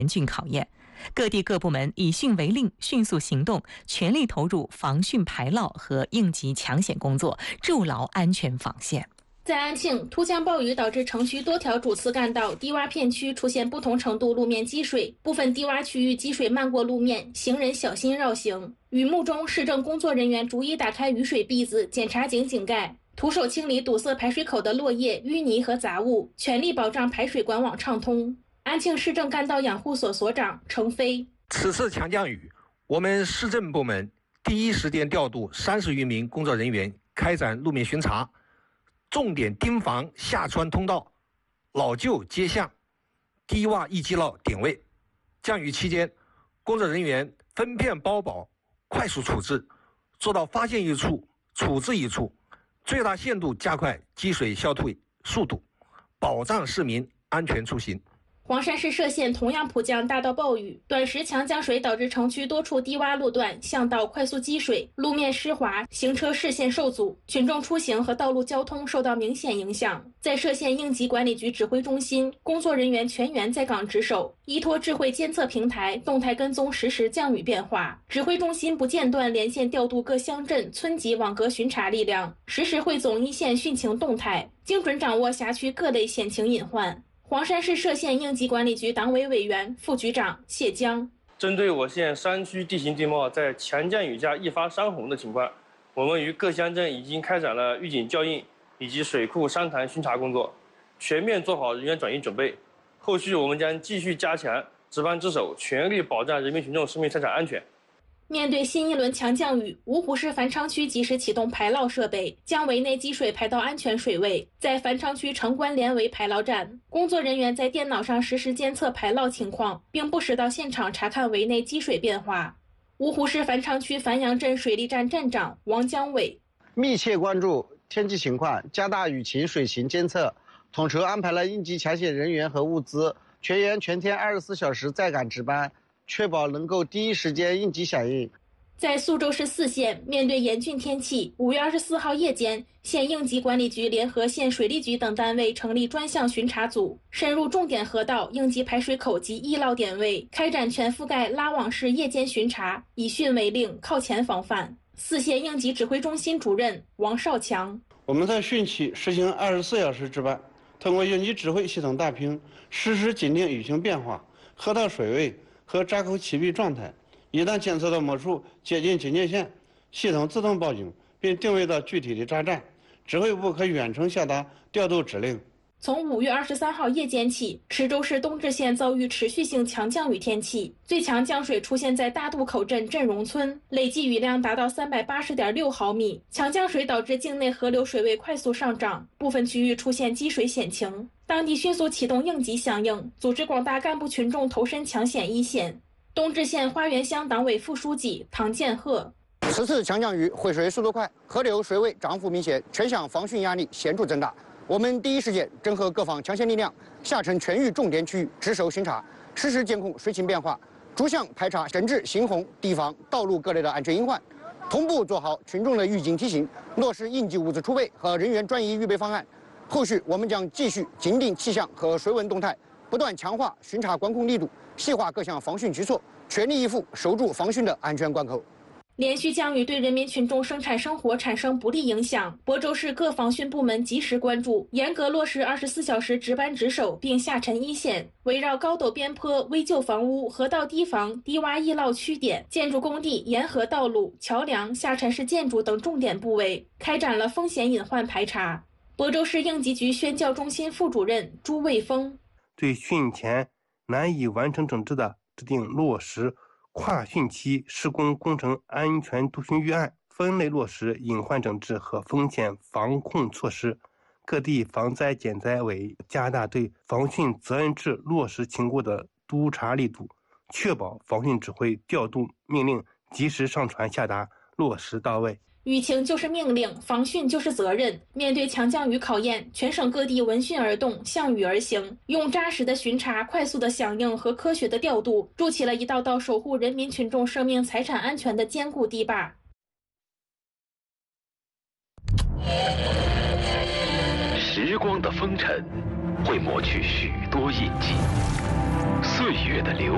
严峻考验。各地各部门以训为令，迅速行动，全力投入防汛排涝和应急抢险工作，筑牢安全防线。 在安庆，突降暴雨导致城区多条主次干道、低洼片区出现不同程度路面积水，部分低洼区域积水漫过路面，行人小心绕行。雨幕中，市政工作人员逐一打开雨水篦子，检查井井盖，徒手清理堵塞排水口的落叶、淤泥和杂物，全力保障排水管网畅通。安庆市政干道养护所所长程飞： 此次强降雨，我们市政部门第一时间调度30余名工作人员开展路面巡查，重点盯防下穿通道、老旧街巷、低洼易积涝点位。降雨期间，工作人员分片包保，快速处置，做到发现一处处置一处，最大限度加快积水消退速度，保障市民安全出行。 黄山市歙县同样普降大到暴雨，短时强降水导致城区多处低洼路段、巷道快速积水，路面湿滑，行车视线受阻，群众出行和道路交通受到明显影响。在歙县应急管理局指挥中心，工作人员全员在岗值守，依托智慧监测平台，动态跟踪实时降雨变化。指挥中心不间断连线调度各乡镇、村级网格巡查力量，实时汇总一线汛情动态，精准掌握辖区各类险情隐患。黄山市歙县应急管理局党委委员、副局长谢江： 针对我县山区地形地貌在强降雨下易发山洪的情况，我们与各乡镇已经开展了预警校应以及水库山潭巡查工作，全面做好人员转移准备。后续我们将继续加强值班值守，全力保障人民群众生命财产安全。 面对新一轮强降雨，芜湖市繁昌区及时启动排涝设备，将围内积水排到安全水位。在繁昌区城关连围排涝站，工作人员在电脑上实时监测排涝情况，并不时到现场查看围内积水变化。芜湖市繁昌区繁阳镇水利站站长王江伟： 密切关注天气情况，加大雨情水情监测，统筹安排了应急抢险人员和物资，全员全天24小时在岗值班，确保能够第一时间应急响应。 在苏州市泗县，面对严峻天气，5月24号夜间，县应急管理局联合县水利局等单位成立专项巡查组，深入重点河道、应急排水口及易涝点位，开展全覆盖拉网式夜间巡查，以汛为令，靠前防范。泗县应急指挥中心主任王少强： 我们在汛期实行24小时值班，通过应急指挥系统大屏，实时紧盯雨情变化、河道水位和闸口启闭状态。一旦监测到某处接近警戒线，系统自动报警，并定位到具体的扎站，指挥部可远程下达调度指令。 从5月23号夜间起，池州市东至县遭遇持续性强降雨天气，最强降水出现在大渡口镇镇荣村，累计雨量达到380.6毫米。强降水导致境内河流水位快速上涨，部分区域出现积水险情，当地迅速启动应急响应，组织广大干部群众投身抢险一线。东至县花园乡党委副书记唐建鹤： 此次强降雨汇水速度快，河流水位涨幅明显，全项防汛压力显著增大。我们第一时间整合各方抢险力量，下沉全域重点区域值守巡查，实时监控水情变化，逐项排查整治新洪堤防道路各类的安全隐患，同步做好群众的预警提醒，落实应急物资储备和人员转移预备方案。后续我们将继续紧盯气象和水文动态，不断强化巡查管控力度，细化各项防汛举措，全力以赴守住防汛的安全关口。 连续降雨对人民群众生产生活产生不利影响，亳州市各防汛部门及时关注，严格落实24小时值班值守，并下沉一线，围绕高陡边坡、危旧房屋、河道堤防、低洼易涝区点、建筑工地、沿河道路、桥梁、下沉式建筑等重点部位，开展了风险隐患排查。亳州市应急局宣教中心副主任朱卫峰： 对汛前难以完成整治的，制定落实跨汛期施工工程安全督巡预案，分类落实隐患整治和风险防控措施。各地防灾减灾委加大对防汛责任制落实情况的督查力度，确保防汛指挥调度命令及时上传下达，落实到位。 雨情就是命令，防汛就是责任。面对强降雨考验，全省各地闻汛而动，向雨而行，用扎实的巡查、快速的响应和科学的调度，筑起了一道道守护人民群众生命财产安全的坚固堤坝。 时光的风尘会抹去许多印记，岁月的流